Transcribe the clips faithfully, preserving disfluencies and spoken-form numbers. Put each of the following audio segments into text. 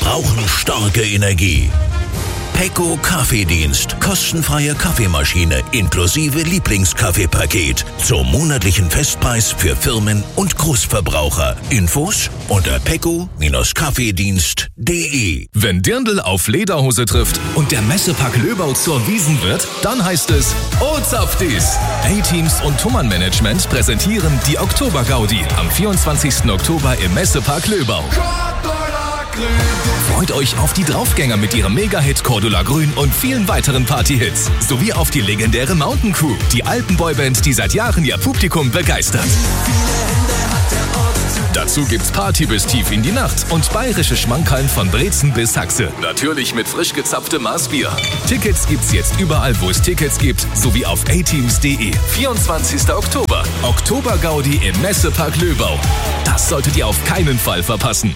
brauchen starke Energie. Pecco Kaffeedienst. Kostenfreie Kaffeemaschine inklusive Lieblingskaffeepaket zum monatlichen Festpreis für Firmen und Großverbraucher. Infos unter pecco Kaffeedienst punkt de. Wenn Dirndl auf Lederhose trifft und der Messepark Löbau zur Wiesn wird, dann heißt es O Zapftis! A-Teams und Thumann Management präsentieren die Oktober-Gaudi am vierundzwanzigsten Oktober im Messepark Löbau. Freut euch auf die Draufgänger mit ihrem Mega-Hit Cordula Grün und vielen weiteren Party-Hits. Sowie auf die legendäre Mountain Crew, die Alpenboyband, die seit Jahren ihr Publikum begeistert. Dazu gibt's Party bis tief in die Nacht und bayerische Schmankerln von Brezen bis Haxe. Natürlich mit frisch gezapftem Maßbier. Tickets gibt's jetzt überall, wo es Tickets gibt, sowie auf a teams punkt de. vierundzwanzigsten Oktober. Oktober-Gaudi im Messepark Löbau. Das solltet ihr auf keinen Fall verpassen.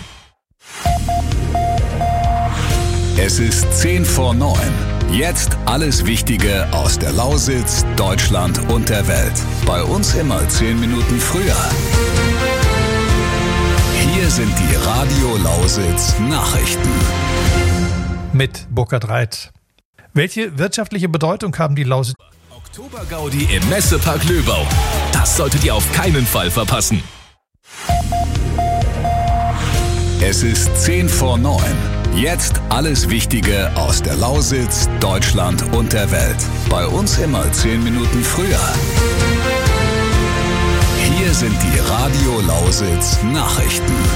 Es ist zehn vor neun. Jetzt alles Wichtige aus der Lausitz, Deutschland und der Welt. Bei uns immer zehn Minuten früher. Hier sind die Radio Lausitz Nachrichten. Mit Burkhard Reit. Welche wirtschaftliche Bedeutung haben die Lausitz? Oktober-Gaudi im Messepark Löbau. Das solltet ihr auf keinen Fall verpassen. Es ist zehn vor neun. Jetzt alles Wichtige aus der Lausitz, Deutschland und der Welt. Bei uns immer zehn Minuten früher. Hier sind die Radio Lausitz Nachrichten.